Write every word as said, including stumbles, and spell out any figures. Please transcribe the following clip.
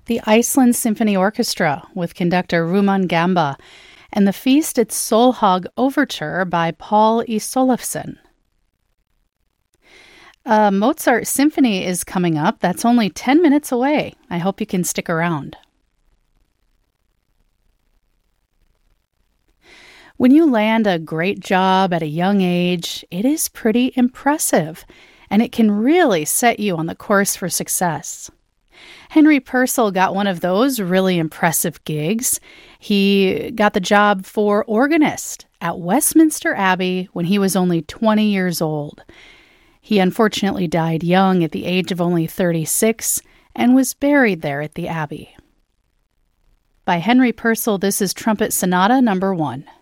the Iceland Symphony Orchestra with conductor Ruman Gamba, and the Feast at Solhaug Overture by Paul E. Solofsson. A Mozart Symphony is coming up. That's only ten minutes away. I hope you can stick around. When you land a great job at a young age, it is pretty impressive, and it can really set you on the course for success. Henry Purcell got one of those really impressive gigs. He got the job for organist at Westminster Abbey when he was only twenty years old. He unfortunately died young at the age of only thirty-six and was buried there at the Abbey. By Henry Purcell, this is Trumpet Sonata number one.